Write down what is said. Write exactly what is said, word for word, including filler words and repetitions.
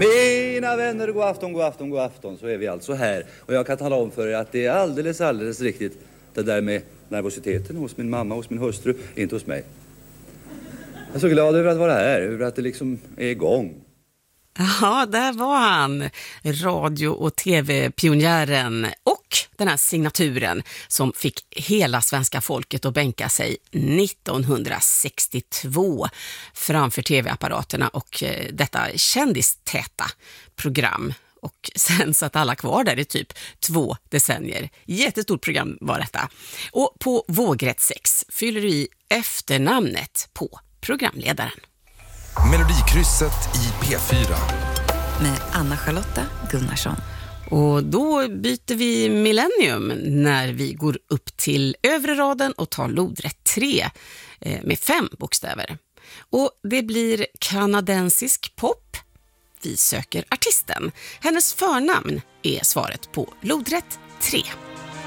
Mina vänner, god afton, god afton, god afton. Så är vi alltså här. Och jag kan tala om för er att det är alldeles, alldeles riktigt det där med nervositeten hos min mamma, hos min hustru, inte hos mig. Jag är så glad över att vara här, över att det liksom är igång. Ja, där var han, radio- och tv-pionjären och den här signaturen som fick hela svenska folket att bänka sig nittonhundrasextiotvå framför tv-apparaterna och detta kändistäta program. Och sen satt alla kvar där i typ två decennier. Jättestort program var detta. Och på vågrätt sex fyller du i efternamnet på programledaren. Melodikrysset i P fyra. Med Anna-Charlotta Gunnarsson. Och då byter vi millennium när vi går upp till övre raden och tar lodrätt tre med fem bokstäver. Och det blir kanadensisk pop. Vi söker artisten. Hennes förnamn är svaret på lodrätt tre.